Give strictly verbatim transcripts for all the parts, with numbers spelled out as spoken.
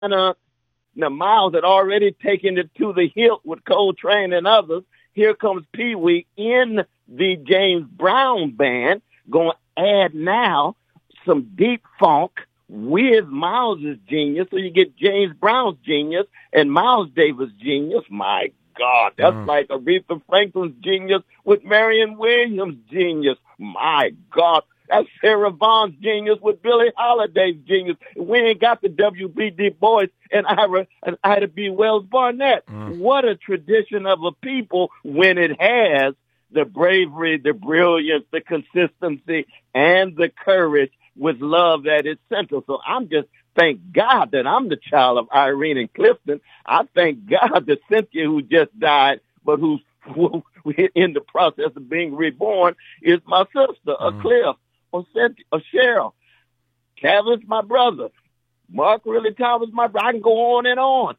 Now, Miles had already taken it to the hilt with Coltrane and others. Here comes Pee Wee in the James Brown band, going to add now some deep funk with Miles' genius, so you get James Brown's genius and Miles Davis' genius. My God, that's mm. like Aretha Franklin's genius with Marion Williams' genius. My God, that's Sarah Vaughan's genius with Billie Holiday's genius. We ain't got the W B Du Bois and Ira and Ida B. Wells Barnett. Mm. What a tradition of a people when it has the bravery, the brilliance, the consistency, and the courage with love at its center. So I'm just thank God that I'm the child of Irene and Clifton. I thank God that Cynthia, who just died, but who's who, in the process of being reborn, is my sister, mm. a Cliff, or Cynthia, or Cheryl. Kevin's my brother. Mark really Thomas, my brother. I can go on and on.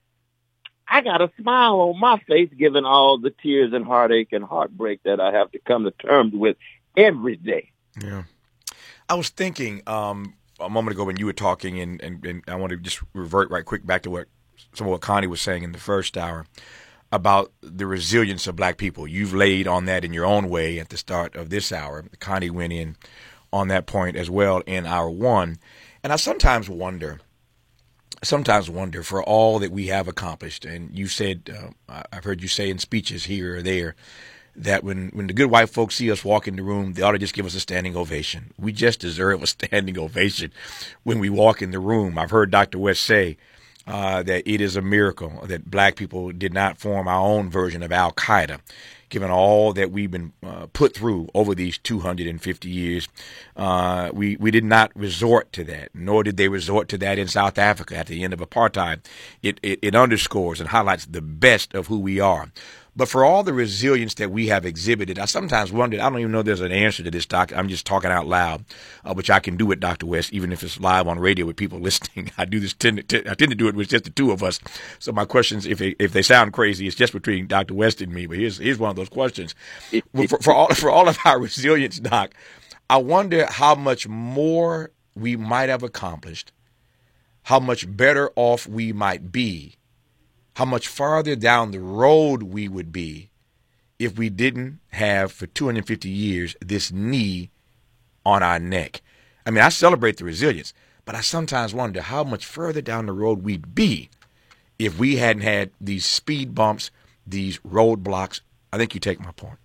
I got a smile on my face given all the tears and heartache and heartbreak that I have to come to terms with every day. Yeah. I was thinking um, a moment ago when you were talking, and, and, and I want to just revert right quick back to what some of what Connie was saying in the first hour about the resilience of black people. You've laid on that in your own way at the start of this hour. Connie went in on that point as well in hour one. And I sometimes wonder, sometimes wonder for all that we have accomplished, and you said, uh, I've heard you say in speeches here or there, that when, when the good white folks see us walk in the room, they ought to just give us a standing ovation. We just deserve a standing ovation when we walk in the room. I've heard Doctor West say uh, that it is a miracle that black people did not form our own version of Al-Qaeda, given all that we've been uh, put through over these two hundred fifty years. Uh, we, we did not resort to that, nor did they resort to that in South Africa at the end of apartheid. It, it, it underscores and highlights the best of who we are. But for all the resilience that we have exhibited, I sometimes wondered, I don't even know there's an answer to this, Doc. I'm just talking out loud, uh, which I can do with Doctor West, even if it's live on radio with people listening. I do this, tend to, I tend to do it with just the two of us. So my questions, if they, if they sound crazy, it's just between Doctor West and me. But here's, here's one of those questions. For, for, all, for all of our resilience, Doc, I wonder how much more we might have accomplished, how much better off we might be, how much farther down the road we would be if we didn't have, for two hundred fifty years, this knee on our neck. I mean, I celebrate the resilience, but I sometimes wonder how much further down the road we'd be if we hadn't had these speed bumps, these roadblocks. I think you take my point.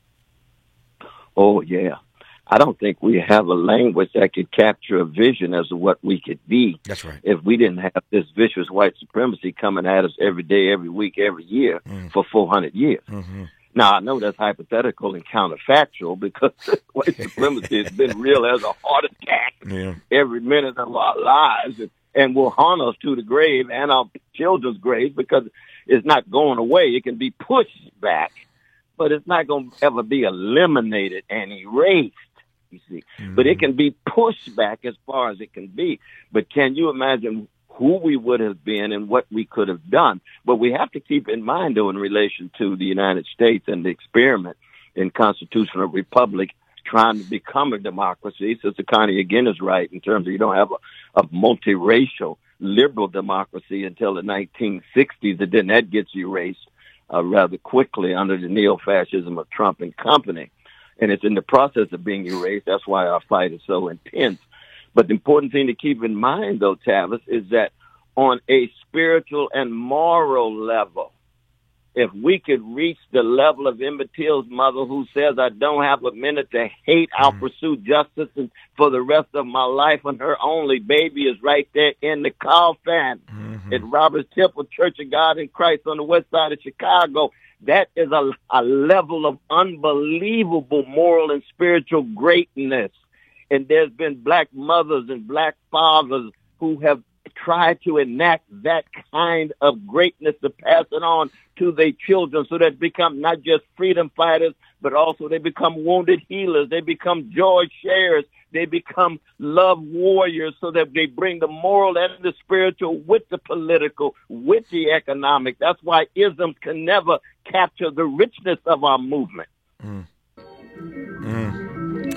Oh, yeah. I don't think we have a language that could capture a vision as to what we could be. That's right. If we didn't have this vicious white supremacy coming at us every day, every week, every year mm. for four hundred years. Mm-hmm. Now, I know that's hypothetical and counterfactual because white supremacy has been real as a heart attack yeah. every minute of our lives and, and will haunt us to the grave and our children's graves because it's not going away. It can be pushed back, but it's not going to ever be eliminated and erased. You see, mm-hmm. but it can be pushed back as far as it can be. But can you imagine who we would have been and what we could have done? But we have to keep in mind, though, in relation to the United States and the experiment in constitutional republic trying to become a democracy. Sister Connie again is right in terms of you don't have a, a multiracial liberal democracy until the nineteen sixties, and then that gets erased uh, rather quickly under the neo-fascism of Trump and company. And it's in the process of being erased. That's why our fight is so intense. But the important thing to keep in mind, though, Tavis, is that on a spiritual and moral level, if we could reach the level of Emmett Till's mother who says, I don't have a minute to hate, I'll mm-hmm. pursue justice and for the rest of my life, and her only baby is right there in the coffin mm-hmm. at Robert's Temple Church of God in Christ on the west side of Chicago. That is a, a level of unbelievable moral and spiritual greatness. And there's been black mothers and black fathers who have tried to enact that kind of greatness to pass it on to their children so that they become not just freedom fighters, but also they become wounded healers. They become joy sharers. They become love warriors so that they bring the moral and the spiritual with the political, with the economic. That's why isms can never capture the richness of our movement. Mm. Mm.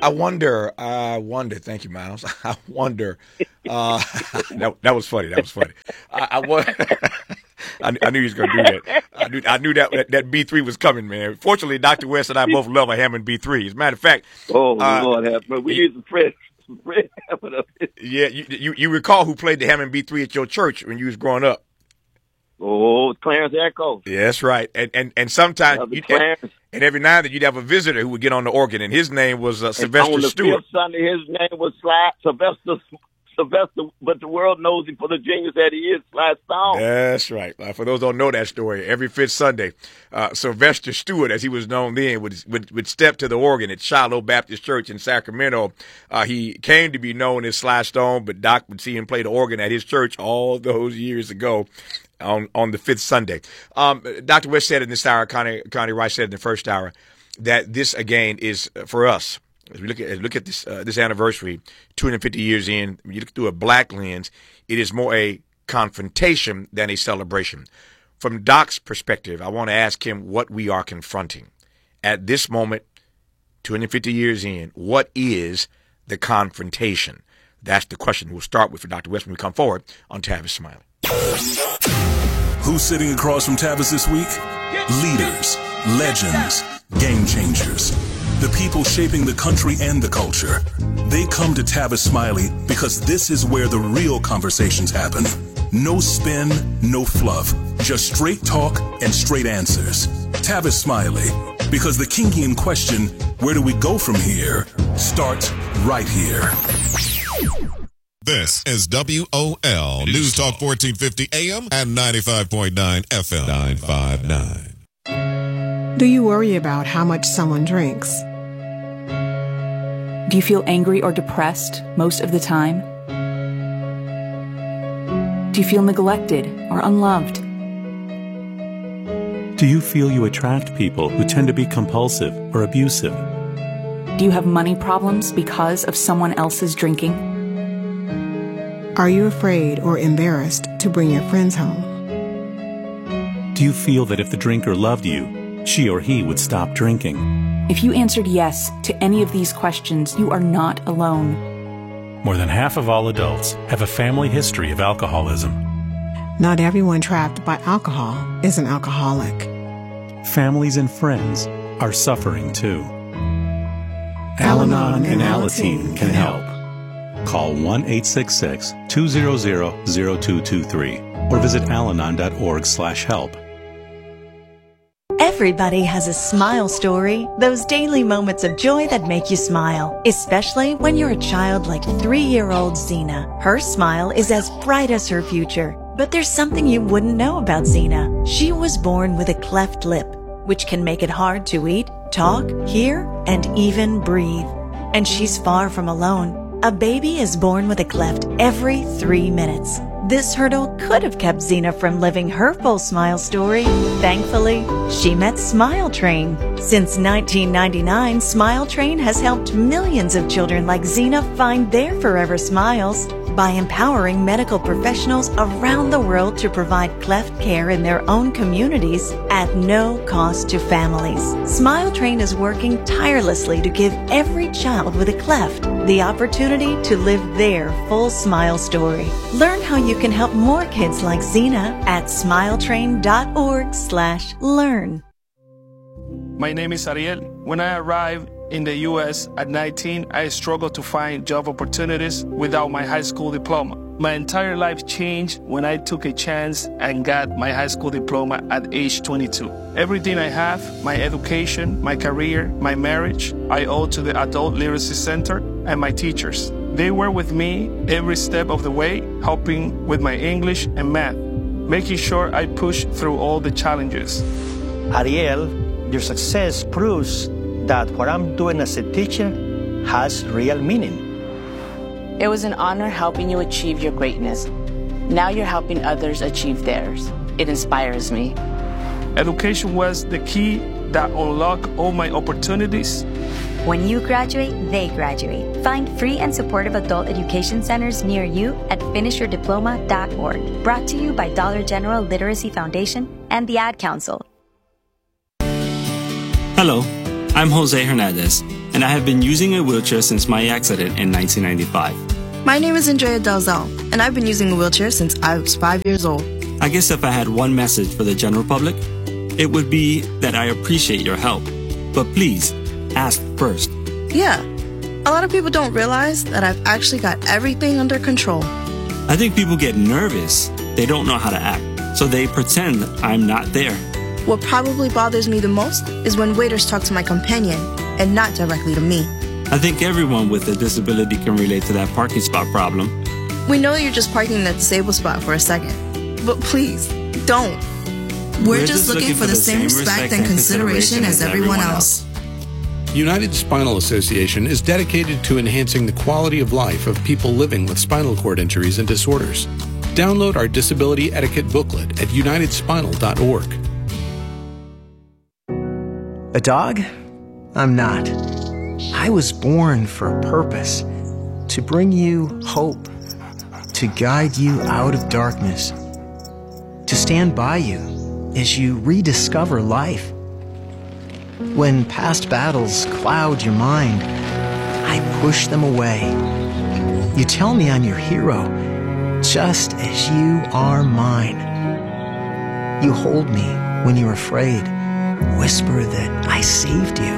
I wonder, I wonder, thank you, Miles. I wonder, uh, that, that was funny. That was funny. I, I, wonder, I, I knew he was going to do that. I knew, I knew that, that that B three was coming, man. Fortunately, Doctor West and I both love a Hammond B three. As a matter of fact. Oh, uh, Lord have mercy. We use the Fred. Fred Hammond up here. Yeah, you, you, you recall who played the Hammond B three at your church when you was growing up? Oh, Clarence Echo. Yeah, that's right. And and, and sometimes, you, and, and every now and then you'd have a visitor who would get on the organ, and his name was uh, Sylvester on the Stewart. Fifth Sunday, his name was Sly, Sylvester Sylvester, but the world knows him for the genius that he is, Sly Stone. That's right. Uh, for those who don't know that story, every fifth Sunday, uh, Sylvester Stewart, as he was known then, would, would would step to the organ at Shiloh Baptist Church in Sacramento. Uh, he came to be known as Sly Stone, but Doc would see him play the organ at his church all those years ago on on the fifth Sunday. Um, Doctor West said in this hour, Connie, Connie Rice said in the first hour, that this, again, is uh, for us. As we look at look at this uh, this anniversary, two hundred fifty years in, when you look through a black lens, it is more a confrontation than a celebration. From Doc's perspective, I want to ask him what we are confronting at this moment, two hundred fifty years in. What is the confrontation? That's the question we'll start with for Doctor West when we come forward on Tavis Smiley. Who's sitting across from Tavis this week? Leaders, legends, game changers. The people shaping the country and the culture. They come to Tavis Smiley because this is where the real conversations happen. No spin, no fluff. Just straight talk and straight answers. Tavis Smiley. Because the Kingian question, where do we go from here, starts right here. This is W O L News Talk fourteen fifty A M and ninety-five point nine F M. nine five nine. Do you worry about how much someone drinks? Do you feel angry or depressed most of the time? Do you feel neglected or unloved? Do you feel you attract people who tend to be compulsive or abusive? Do you have money problems because of someone else's drinking? Are you afraid or embarrassed to bring your friends home? Do you feel that if the drinker loved you, she or he would stop drinking? If you answered yes to any of these questions, you are not alone. More than half of all adults have a family history of alcoholism. Not everyone trapped by alcohol is an alcoholic. Families and friends are suffering too. Al-Anon and Alateen can help. Call one eight six six, two zero zero, zero two two three or visit alanon dot org slash help. Everybody has a smile story, those daily moments of joy that make you smile, especially when you're a child like three-year-old Zena. Her smile is as bright as her future, but there's something you wouldn't know about Zena. She was born with a cleft lip, which can make it hard to eat, talk, hear, and even breathe. And she's far from alone. A baby is born with a cleft every three minutes. This hurdle could have kept Zena from living her full smile story. Thankfully, she met Smile Train. Since nineteen ninety-nine, Smile Train has helped millions of children like Zena find their forever smiles by empowering medical professionals around the world to provide cleft care in their own communities at no cost to families. Smile Train is working tirelessly to give every child with a cleft the opportunity to live their full smile story. Learn how you can help more kids like Zena at smiletrain dot org slash learn. My name is Ariel. When I arrived in the U S at nineteen, I struggled to find job opportunities without my high school diploma. My entire life changed when I took a chance and got my high school diploma at age twenty-two. Everything I have, my education, my career, my marriage, I owe to the Adult Literacy Center and my teachers. They were with me every step of the way, helping with my English and math, making sure I pushed through all the challenges. Ariel, your success proves that what I'm doing as a teacher has real meaning. It was an honor helping you achieve your greatness. Now you're helping others achieve theirs. It inspires me. Education was the key that unlocked all my opportunities. When you graduate, they graduate. Find free and supportive adult education centers near you at finish your diploma dot org. Brought to you by Dollar General Literacy Foundation and the Ad Council. Hello, I'm Jose Hernandez, and I have been using a wheelchair since my accident in nineteen ninety-five. My name is Andrea Dalzell, and I've been using a wheelchair since I was five years old. I guess if I had one message for the general public, it would be that I appreciate your help. But please, ask first. Yeah, a lot of people don't realize that I've actually got everything under control. I think people get nervous. They don't know how to act, so they pretend I'm not there. What probably bothers me the most is when waiters talk to my companion and not directly to me. I think everyone with a disability can relate to that parking spot problem. We know you're just parking in that disabled spot for a second, but please, don't. We're, We're just, just looking, looking for the same respect and consideration as everyone else. United Spinal Association is dedicated to enhancing the quality of life of people living with spinal cord injuries and disorders. Download our disability etiquette booklet at united spinal dot org. A dog? I'm not. I was born for a purpose, to bring you hope, to guide you out of darkness, to stand by you as you rediscover life. When past battles cloud your mind, I push them away. You tell me I'm your hero, just as you are mine. You hold me when you're afraid, whisper that I saved you.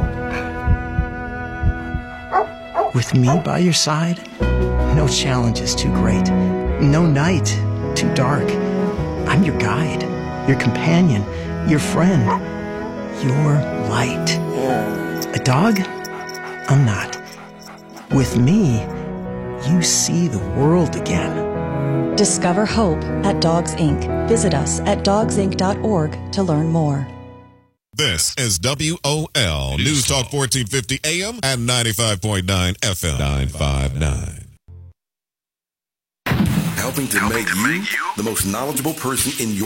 With me by your side, no challenge is too great, no night too dark. I'm your guide, your companion, your friend, your light. A dog? I'm not. With me, you see the world again. Discover hope at Dogs Incorporated. Visit us at dogs inc dot org to learn more. This is W O L News Talk fourteen fifty A M and ninety-five point nine F M. nine five nine. Helping to, Helping make, to you make you the most knowledgeable person in your